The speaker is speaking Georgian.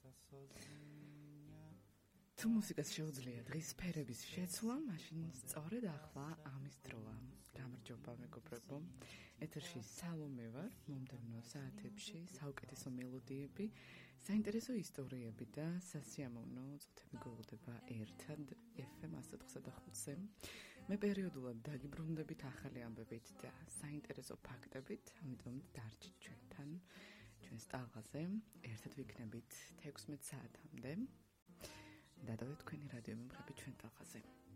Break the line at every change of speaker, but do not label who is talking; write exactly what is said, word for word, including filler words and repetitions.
თუ მუსიკას შეუძლია დღის სფერების შეცვლა, მაშინ სწორედ ახლა ამის დროა. გამარჯობა მეგობრებო. ეთერში სალომე ვარ, მომდევნო საათებში საუკეთესო მელოდიები, საინტერესო ისტორიები და სასიამოვნო წუთები გველოდება ერთად ეფ ემ one oh seven point five-ზე. მე პერიოდულად დაგიბრუნდებით ახალი ამბებით და საინტერესო ფაქტებით, ამიტომ დარჩით ჩვენთან, ჩვენს ტალღაზე, ერთად ვიქნებით თექვსმეტ საათამდე. დადავეთ თქვენი რადიო მიმღები ჩვენ ტალღაზე.